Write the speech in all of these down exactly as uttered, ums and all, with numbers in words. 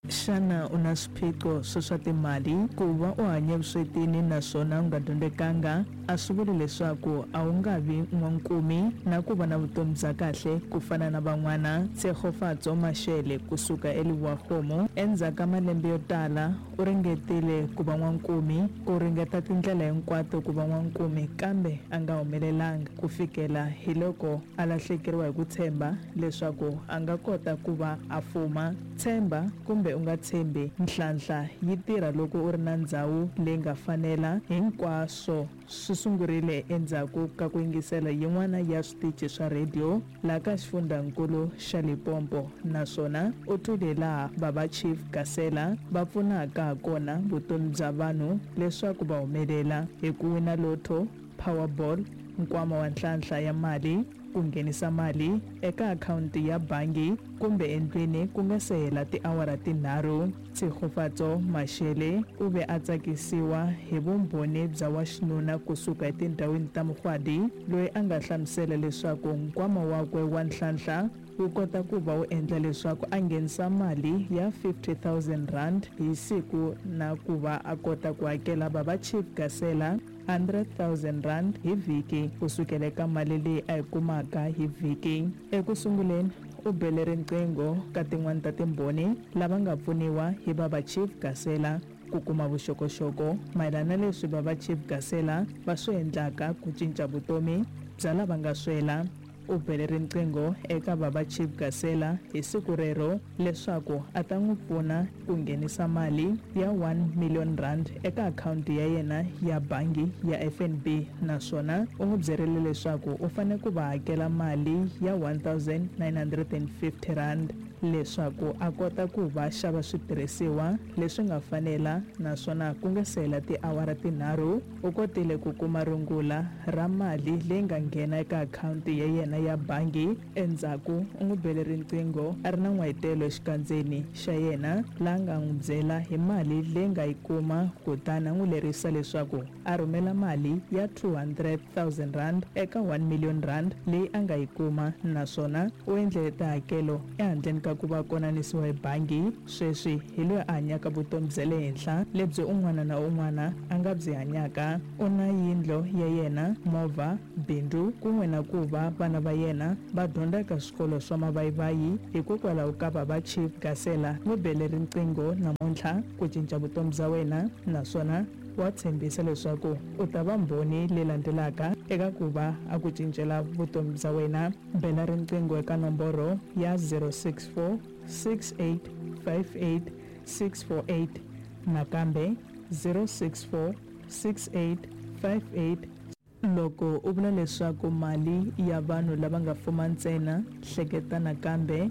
Xana u na swiphiqo swo swa timali? Ku va u hanya vuswetini naswona u nga dyondzekanga a swi vuli leswaku a wu nga vi n'wankumi na ku va na vutomi bya kahle ku fana na van'wana. Tshegofatso Mashele kusuka eLiwahomo, endzhaku ka malembe yo tala u ringetile ku va n'wankumi, ku ringeta tindlela hinkwato ku va n'wankumi kambe a nga humelelangi ku fikela hi loko a lahlekeriwa hi ku tshemba leswaku a nga kota ku va a fuma. Tshemba kumbe u nga tshembi, nhlahla yi tirha loko u ri na ndhawu leyi nga fanela. Hinkwaswo swi sungurile endzhaku ka ku yingisela yin'wana ya switichi swa radio laha ka xifundzankulu xa Limpopo, naswona u twile laha Baba Chief Gasela va pfunaka ha kona vutomi bya vanhu leswaku va humelela hi ku wina Lotto, Powerball, nkwama wa nhlahla ya mali, ku nghenisa mali eka akhawunti ya bangi kumbe endlwini ku nga se hela tiawara tinharhu. Tshegofatso Mashele u ve a tsakisiwa hi vumbhoni bya wa xinuna kusuka etindhawini ta Mugwadi loyi a nga hlamusela leswaku nkwama wakwe wa nhlahla wu kota ku va wu endla leswaku a nghenisa mali ya fifty thousand rand hi siku na ku va a kota ku hakela Baba Chief Gasela one hundred thousand rand hi vhiki kusukela eka mali leyi a yi kumaka hi vhiki. Ekusunguleni u bele riqingho ka tin'wana ta timbhoni lava nga pfuniwa hi Baba Chief Gasela ku kuma vuxokoxoko mayelana na leswi Baba Chief Gasela va swi endlaka ku cinca vutomi bya lava nga swela. U bele riqingho eka Baba Chief Gasela hi siku rero leswaku a ta n'wi pfuna ku nghenisa mali ya one million rand eka akhawunti ya yena ya bangi ya F N B, naswona u n'wi byerile leswaku u fanele ku va hakela mali ya one thousand nine hundred fifty rand leswaku a kota ku va xava switirhisiwa leswi nga fanela, naswona ku nga se hela tiawara tinharhu u kotile ku kuma rungula ra mali leyi nga nghena eka akhawunti ya yena ya bangi. Endzhaku u n'wi bele riqingho a ri na n'wayitelo exikandzeni xa yena laha nga n'wi byela hi mali leyi nga yi kuma, kutani a n'wi lerisa leswaku a rhumela mali ya two hundred thousand rand eka one million rand leyi a nga yi kuma, naswona u endlele tihakelo ehandleni ka ku va konanisiwa hi bangi. Sweswi hi loyi a hanyaka vutomi bya le henhla lebyi un'wana na un'wana a nga byi hanyaka. U na yindlo ya yena, movha, bindzu kun'we na ku va vana va yena va dyondza eka swikolo swa mavayivayi hikokwalaho ka Baba Chief Gasela. N'wi bele riqingho namuntlha ku cinca vutomi bya wena, naswona wa tshembisa leswaku u ta va mbhoni leyi landzelaka eka ku va a ku cincela vutomi bya wena. Bela riqingho eka nomboro ya zero six four six eight five eight six four eight nakambe zero six four six eight five eight. Loko u vula leswaku mali ya vanhu lava nga fuma ntsena, hleketa nakambe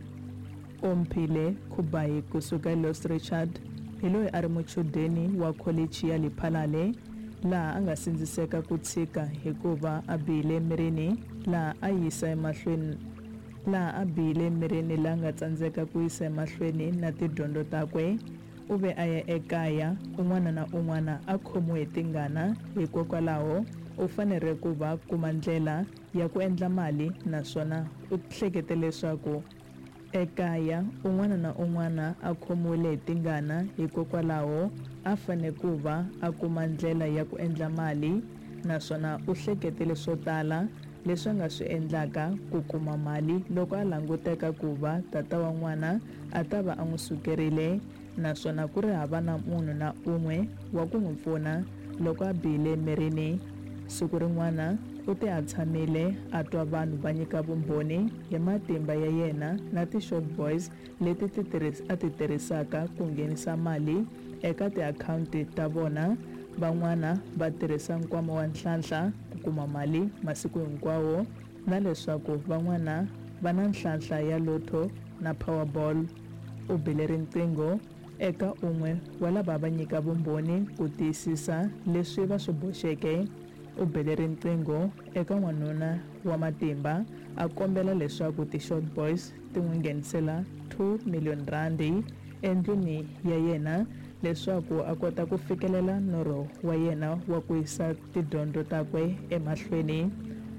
Omphile Khubayi kusuka Los Richard hi loyi a ri muchudeni wa kholichi ya Lephalale laha a nga sindziseka ku tshika hikuva a bihile emirini laha a yisa emahlweni laha a bihile emirini laha nga tsandzeka ku yisa emahlweni na tidyondzo takwe. U ve a ya ekaya un'wana na un'wana a khomiwe hi tingana, hikokwalaho u fanele ku va kuma ndlela ya ku endla mali, naswona u hlekete leswaku ekaya un'wana na un'wana a khomiwile hi tingana hikokwalaho a fane ku va a kuma ndlela ya ku endla mali, naswona u hleketele swo tala leswi nga swi endlaka ku kuma mali loko a languteka ku va tata wa n'wana a ta va a n'wi sukerile, naswona ku ri hava na munhu na un'we wa ku n'wi pfuna loko a bihile emirini. Siku rin'wana u te a tshamile a twa vanhu va nyika vumbhoni hi matimba ya yena na ti-short boys leti ti a ti tirhisaka ku nghenisa mali eka tiakhawunti ta vona. Van'wana va tirhisa nkwama wa nhlahla ku kuma mali masiku hinkwawo, na leswaku van'wana va na nhlahla ya Lotto na Powerball. U bele riqingho eka un'we wa lava va nyika vumbhoni ku tiyisisa leswi va swi boxeke. U bele riqingho eka n'wanuna wa matimba a kombela leswaku ti-short boys ti n'wi nghenisela two million randi endlwini ya yena leswaku a kota ku fikelela norho wa yena wa ku yisa tidyondzo takwe emahlweni.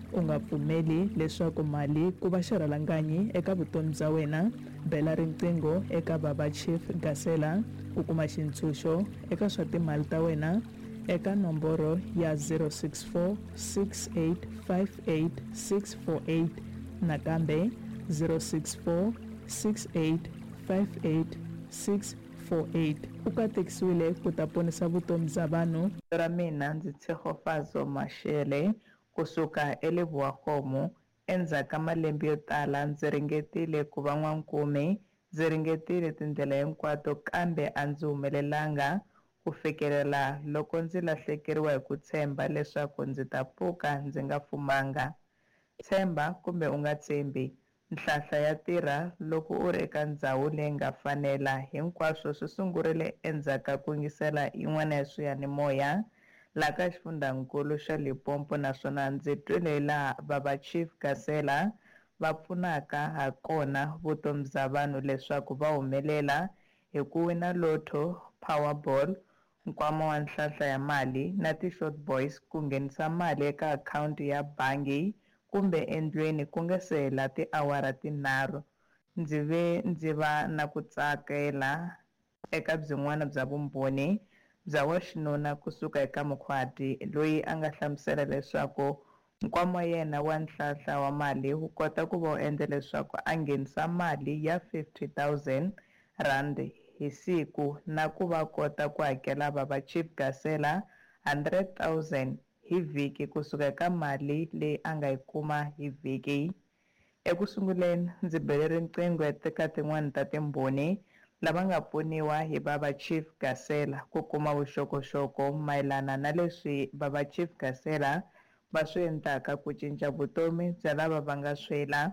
u nga pfumeli leswaku mali ku va xirhalanganyi eka vutomi bya wena, bela riqingho eka Baba Chief Gasela ku kuma xitshunxo eka swa timali ta wena eka nomboro ya zero six four six eight five eight six four eight nakambe zero six four six eight five eight six four eight. U katekisiwile ku ta ponisa vutomi bya vanhu. Ra mina ndzi Tshegofazo Mashele kusuka eLeboakgomo. Endzhaku ka malembe yo tala ndzi ringetile ku va n'wankumi, ndzi ringetile tindlela hinkwato kambe a ndzi humelelanga ku fikelela loko ndzi lahlekeriwa hi ku tshemba leswaku ndzi ta pfuka ndzi nga fumanga. Tshemba kumbe u nga tshembi, nhlahla ya tirha loko u ri eka ndhawu leyi nga fanela. Hinkwaswo swi sungurile endzhaku ka ku yingisela yin'wana ya swiyanimoya laha ka xifundzankulu xa Limpopo, naswona ndzi twile laha Baba Chief Gasela va pfunaka ha kona vutomi bya vanhu leswaku va humelela hi ku wina lotto, Powerball, nkwama wa nhlahla ya mali na ti-short boys ku nghenisa mali eka akhawunti ya bangi kumbe endlweni ku nga se hela tiawara tinharhu. Ndzi ve ndzi va na ku tsakela eka byin'wana bya vumbhoni bya wa xinuna kusuka eka mukhwati loyi a nga hlamusela leswaku nkwama wa yena wa nhlahla wa mali wu kota ku va wu endla leswaku a nghenisa mali ya fifty thousand rand hi siku na ku va kota ku hakela Baba Chief Gasela one hundred thousand hi vhiki kusuka eka mali leyi a nga yi kuma hi vhiki. Eku sunguleni ndzi bele riqingho eka tin'wana ta timbhoni lava nga pfuniwa hi Baba Chief Gasela ku kuma vuxokoxoko mayelana na leswi Baba Chief Gasela va swi endlaka ku cinca vutomi bya lava va nga swela.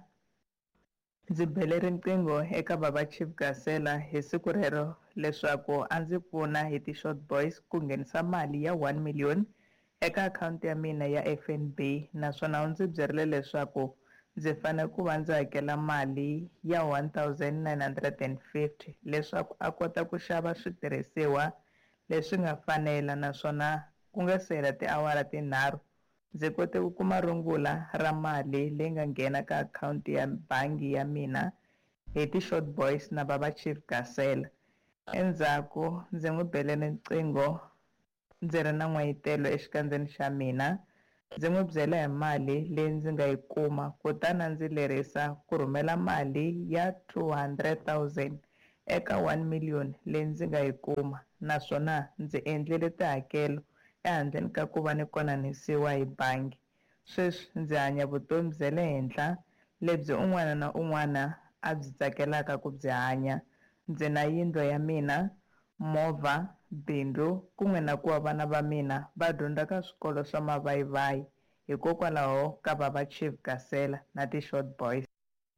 Ndzi bele riqingho eka Baba Chief Gasela hi siku rero leswaku a ndzi pfuna hi ti-short boys ku nghenisa mali ya one million eka akhawunti ya mina ya F N B, naswona u ndzi byerile leswaku ndzi fanele ku va ndzi hakela mali ya one thousand nine hundred and fifty leswaku a kota ku xava switirhisiwa leswi nga fanela, naswona ku nga se hela tiawara tinharhu ndzi kote ku kuma rungula ra mali leyi nga nghena ka akhawunti ya bangi ya mina hi ti-short boys na Baba Chief Gasela. Endzhaku ndzi n'wi bele riqingho ndzi ri na n'wayitelo exikandzeni xa mina, ndzi n'wi byela hi mali leyi ndzi nga yi kuma kutani ndzi lerisa ku rhumela mali ya two hundred thousand eka one million leyi ndzi nga yi kuma, naswona ndzi endlile tihakelo ehandleni ka ku va ni konanisiwa hi bangi. Sweswi ndzi hanya vutomi bya le henhla lebyi un'wana na un'wana a byi tsakelaka ku byi hanya. Ndzi na yindlu ya mina, movha, bindzu kun'we na ku va vana va mina va dyondza ka swikolo swa mavayivayi hikokwalaho ka Baba Chief Gasela na ti-short boys.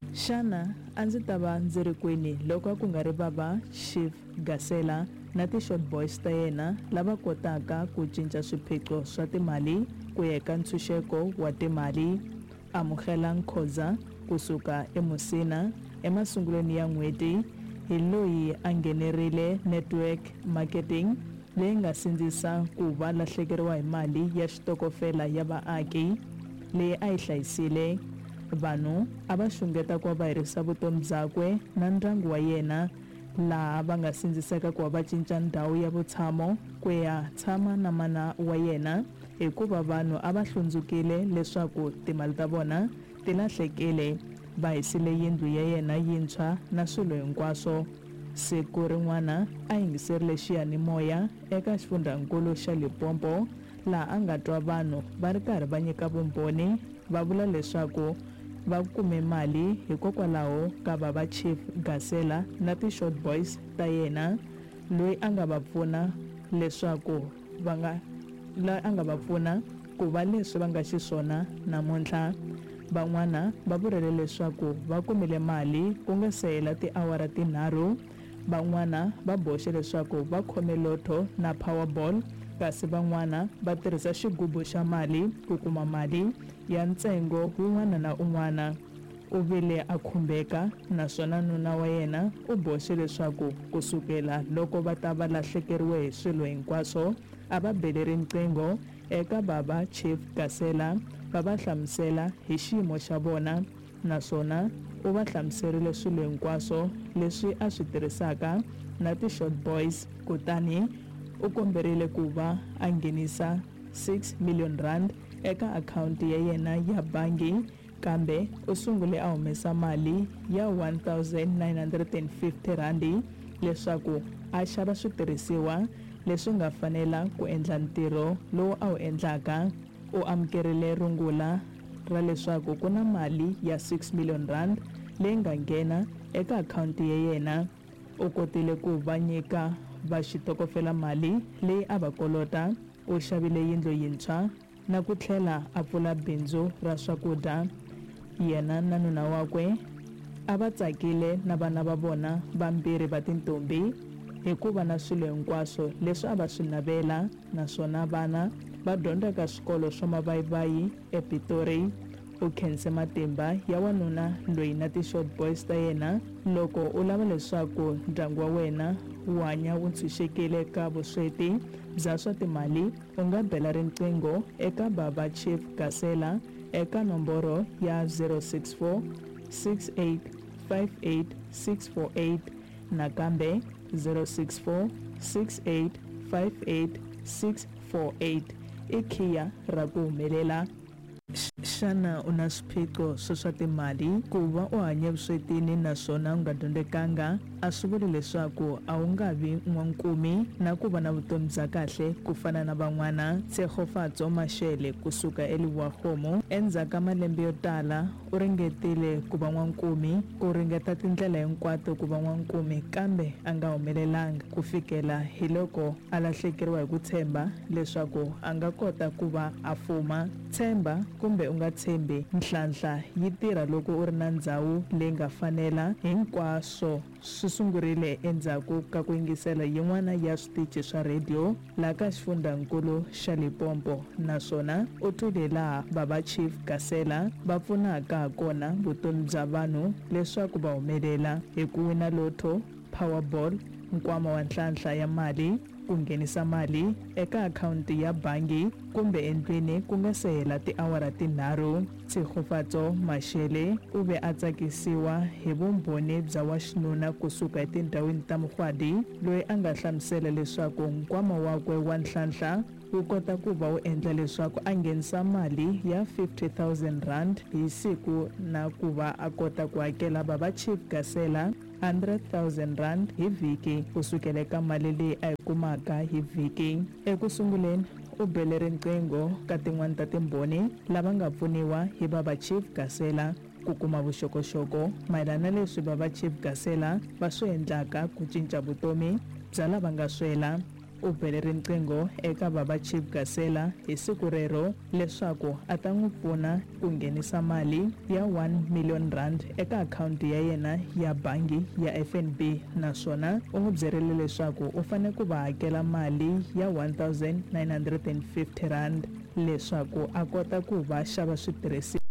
Xana a ndzi ta va ndzi ri kwini loko ku nga ri Baba Chief Gasela na ti-short boys ta yena lava kotaka ku cinca swiphiqo swa timali ku ya eka ntshunxeko wa timali? Amukela Nkhoza kusuka eMusina emasungulweni ya n'hweti hi loyi a nghenerile network marketing leyi nga sindzisa ku va lahlekeriwa hi mali ya xitokofela ya vaaki leyi a yi hlayisile. Vanhu a va xungeta ku va va herisa vutomi byakwe na ndyangu wa yena, laha va nga sindziseka ku va va cinca ndhawu ya vutshamo ku ya tshama na mana wa yena hikuva vanhu a va hlundzukile leswaku timali ta vona ti lahlekile. Va hisile yindlu ya yena yintshwa na swilo hinkwaswo. Siku rin'wana a yingiserile xiyanimoya eka xifundzankulu xa Limpopo laha a nga twa vanhu va ri karhi va nyika vumbhoni va vula leswaku va kume mali hikokwalaho ka Baba Chief Gasela na ti-short boys ta yena loyi a nga va pfuna leswaku va nga la a nga va pfuna ku va leswi va nga xiswona namuntlha. Van'wana va vurile leswaku va kumile mali ku nga se hela tiawara tinharhu. Van'wana va boxe leswaku va khome lotto na Powerball, kasi van'wana va tirhisa xigubu xa mali ku kuma mali ya ntsengo wun'wana na un'wana. U vile a khumbeka, naswona nuna wa yena u boxe leswaku kusukela loko va ta va lahlekeriwe hi swilo hinkwaswo a va bele riqingho eka Baba Chief Gasela va va hlamusela hi xiyimo xa vona naswona u va hlamuserile swilo hinkwaswo leswi a swi tirhisaka na ti-short boys kutani u komberile ku va a nghenisa six million rand eka akhawunti ya yena ya bangi kambe u sungule a humesa mali ya one thousand nine hundred fifty randi leswaku a xava switirhisiwa leswi nga fanela ku endla ntirho lowu a wu endlaka. U amukerile rungula ra leswaku ku na mali ya six million rand leyi nga nghena eka akhawunti ya yena. U kotile ku va nyika va xitokofela mali leyi a va kolota. U xavile yindlu yintshwa na ku tlhela a pfula bindzu ra swakudya. Yena na nuna wakwe a va tsakile na vana va vona vambirhi va tintombi hikuva na swilo hinkwaswo leswi a va swi navela naswona vana va dyondza ka swikolo swa mavayivayi ePitori. U khense matimba ya wanuna loyi na ti-short boys ta yena. Loko u lava leswaku ndyangu wa wena wu hanya wu tshunxekile ka vusweti bya swa timali u nga bela riqingho eka Baba Chief Gasela eka nomboro ya zero six four six eight five eight six four eight nakambe zero six four six eight five eight six four eight. I khiya ra ku humelela. Xana u na swiphiqo swa swa timali ku va u hanya vuswetini naswona u nga dyondzekanga a swi vuli leswaku a wu nga vi n'wankumi na ku va na vutomi bya kahle ku fana na van'wana. Tshegofatso Mashele kusuka eLiboahomo endzhaku ka malembe yo tala u ringetile ku va n'wankumi ku ringeta tindlela hinkwato ku va n'wankumi kambe a nga humelelanga ku fikela hi loko a lahlekeriwa hi ku tshemba leswaku a nga kota ku va a fuma. Tshemba kumbe u nga tshembi, nhlahla yi tirha loko u ri na ndhawu leyi nga fanela. Hinkwaswo swi sungurile endzhaku ka ku yingisela yin'wana ya switichi swa radio laha ka xifundzankulu xa Limpopo naswona u twile laha Baba Chief Gasela va pfunaka ha kona vutomi bya vanhu leswaku va humelela hi ku wina lotto, Powerball, nkwama wa nhlahla ya mali, ku nghenisa mali eka akhawunti ya bangi kumbe endlwini ku nga se hela tiawara tinharhu. Tshegofatso Mashele u ve a tsakisiwa hi vumbhoni bya wa xinuna kusuka etindhawini ta Mugwadi loyi a nga hlamusela leswaku nkwama wakwe wa nhlahla wu kota ku va wu endla leswaku a nghenisa mali ya fifty thousand rand hi siku na ku va a kota ku hakela Baba Chief Gasela one hundred thousand rand hi vhiki kusukela eka mali leyi a yi kumaka hi vhiki. Eku sunguleni u bele riqingho ka tin'wana ta timbhoni lava nga pfuniwa hi Baba Chief Gasela ku kuma vuxokoxoko mayelana na leswi Baba Chief Gasela va swi endlaka ku cinca vutomi bya lava nga swela. U bele riqingho eka Baba Chief Gasela hi siku rero leswaku a ta n'wi pfuna ku nghenisa mali ya one million rand eka akhawunti ya yena ya bangi ya F N B naswona u n'wi byerile leswaku u fanele ku va hakela mali ya one thousand nine hundred fifty rand leswaku a kota ku va xava switirhisiwa